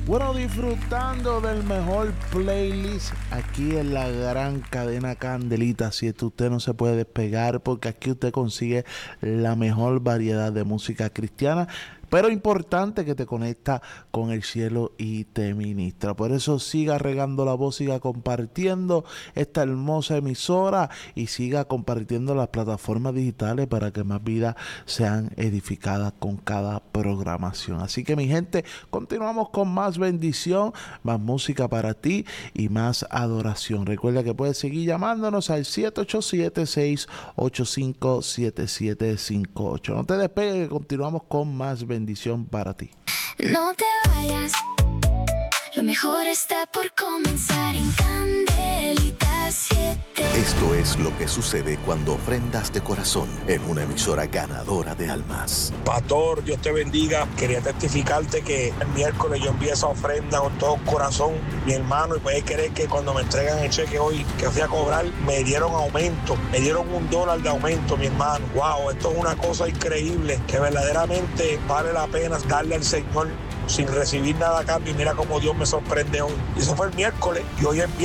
Bueno, disfrutando del mejor playlist aquí en la gran cadena Candelita. Si esto usted no se puede despegar, porque aquí usted consigue la mejor variedad de música cristiana, pero importante, que te conecta con el cielo y te ministra. Por eso siga regando la voz, siga compartiendo esta hermosa emisora y siga compartiendo las plataformas digitales para que más vidas sean edificadas con cada programación. Así que, mi gente, continuamos con más bendición, más música para ti y más adoración. Recuerda que puedes seguir llamándonos al 787-685-7758. No te despegues, que continuamos con más bendición para ti. No te vayas, lo mejor está por comenzar en Candelita 7. Esto es lo que sucede cuando ofrendas de corazón en una emisora ganadora de almas. Pastor, Dios te bendiga. Quería testificarte que el miércoles yo envié esa ofrenda con todo corazón, mi hermano, y puedes creer que cuando me entregan el cheque hoy que fui a cobrar, me dieron aumento, me dieron $1 de aumento, mi hermano. Wow, esto es una cosa increíble, que verdaderamente vale la pena darle al Señor sin recibir nada a cambio. Y mira cómo Dios me sorprende hoy. Y eso fue el miércoles y hoy es viernes.